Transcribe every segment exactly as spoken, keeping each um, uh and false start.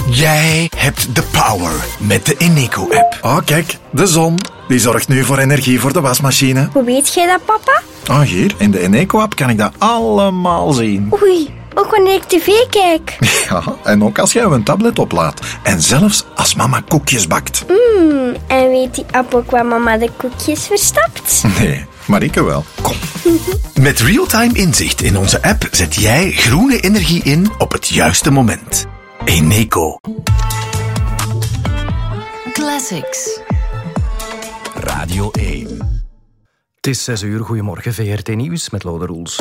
Jij hebt de power met de Eneco-app. Oh, kijk, de zon. Die zorgt nu voor energie voor de wasmachine. Hoe weet jij dat, papa? Oh, hier, in de Eneco-app kan ik dat allemaal zien. Oei, ook wanneer ik tv kijk. Ja, en ook als jij een tablet oplaadt. En zelfs als mama koekjes bakt. Mmm, en weet die app ook waar mama de koekjes verstapt? Nee, maar ik wel. Kom. Met real-time inzicht in onze app zet jij groene energie in op het juiste moment. Eneco. Classics. Radio één. Het is zes uur, goedemorgen, V R T Nieuws met Lode Roels.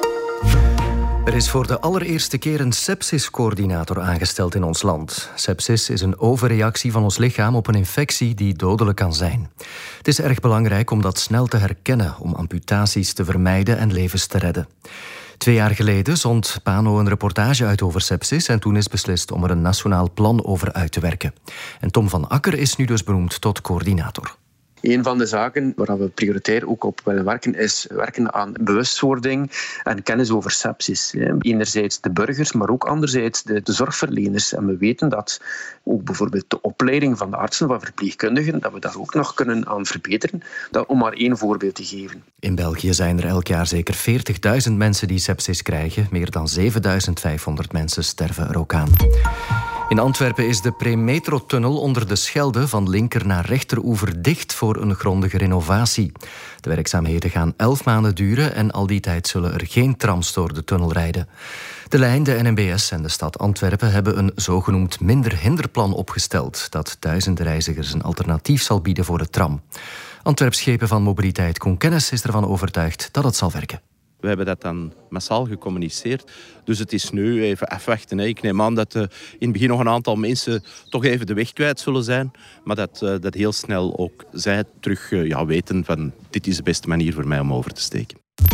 Er is voor de allereerste keer een sepsiscoördinator aangesteld in ons land. Sepsis is een overreactie van ons lichaam op een infectie die dodelijk kan zijn. Het is erg belangrijk om dat snel te herkennen, om amputaties te vermijden en levens te redden. Twee jaar geleden zond Pano een reportage uit over sepsis en toen is beslist om er een nationaal plan over uit te werken. En Tom van Akker is nu dus benoemd tot coördinator. Een van de zaken waar we prioritair ook op willen werken is werken aan bewustwording en kennis over sepsis. Enerzijds de burgers, maar ook anderzijds de, de zorgverleners. En we weten dat ook bijvoorbeeld de opleiding van de artsen, van verpleegkundigen, dat we daar ook nog kunnen aan verbeteren. Dat, om maar één voorbeeld te geven. In België zijn er elk jaar zeker veertigduizend mensen die sepsis krijgen. Meer dan zevenduizend vijfhonderd mensen sterven er ook aan. In Antwerpen is de Premetro-tunnel onder de Schelde van linker naar rechteroever dicht voor een grondige renovatie. De werkzaamheden gaan elf maanden duren en al die tijd zullen er geen trams door de tunnel rijden. De lijn, de N M B S en de stad Antwerpen hebben een zogenoemd minder hinderplan opgesteld dat duizenden reizigers een alternatief zal bieden voor de tram. Antwerpschepen van Mobiliteit Koen Kennis is ervan overtuigd dat het zal werken. We hebben dat dan massaal gecommuniceerd. Dus het is nu even afwachten. Ik neem aan dat uh, in het begin nog een aantal mensen toch even de weg kwijt zullen zijn. Maar dat, uh, dat heel snel ook zij terug uh, ja, weten van dit is de beste manier voor mij om over te steken.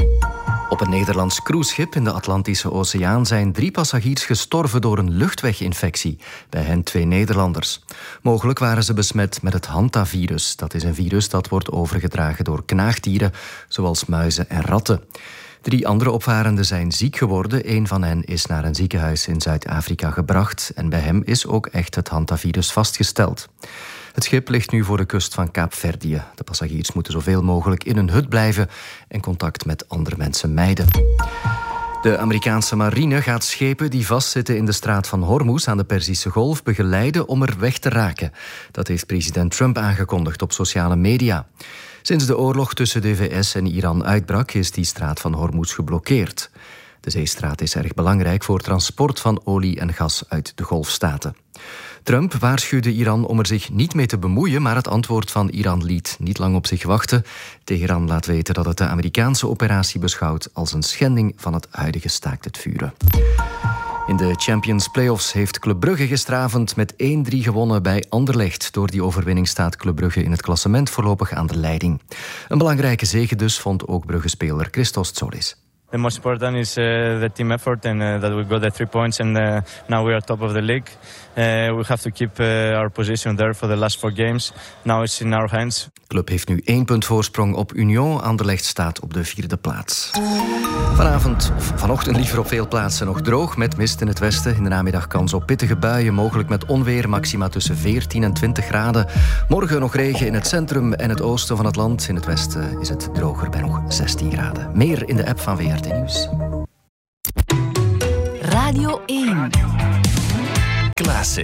Op een Nederlands cruiseschip in de Atlantische Oceaan zijn drie passagiers gestorven door een luchtweginfectie. Bij hen twee Nederlanders. Mogelijk waren ze besmet met het hantavirus. Dat is een virus dat wordt overgedragen door knaagdieren, zoals muizen en ratten. Drie andere opvarenden zijn ziek geworden. Eén van hen is naar een ziekenhuis in Zuid-Afrika gebracht. En bij hem is ook echt het hantavirus vastgesteld. Het schip ligt nu voor de kust van Kaapverdië. De passagiers moeten zoveel mogelijk in hun hut blijven en contact met andere mensen mijden. De Amerikaanse marine gaat schepen die vastzitten in de straat van Hormuz aan de Perzische Golf begeleiden om er weg te raken. Dat heeft president Trump aangekondigd op sociale media. Sinds de oorlog tussen de V S en Iran uitbrak is die straat van Hormuz geblokkeerd. De zeestraat is erg belangrijk voor transport van olie en gas uit de Golfstaten. Trump waarschuwde Iran om er zich niet mee te bemoeien, maar het antwoord van Iran liet niet lang op zich wachten. Teheran laat weten dat het de Amerikaanse operatie beschouwt als een schending van het huidige staakt het vuren. In de Champions Playoffs heeft Club Brugge gisteravond met één drie gewonnen bij Anderlecht. Door die overwinning staat Club Brugge in het klassement voorlopig aan de leiding. Een belangrijke zege dus vond ook Brugge-speler Christos Tsolis. The most important is uh, the team effort and uh, that we got the three points and uh, now we are top of the league. Uh, we have to keep uh, our position there for the last four games. Now it's in our hands. De club heeft nu één punt voorsprong op Union. Anderlecht staat op de vierde plaats. Vanavond, of vanochtend liever op veel plaatsen nog droog met mist in het westen. In de namiddag kans op pittige buien, mogelijk met onweer. Maxima tussen veertien en twintig graden. Morgen nog regen in het centrum en het oosten van het land. In het westen is het droger bij nog zestien graden. Meer in de app van V R T Nieuws. Radio één.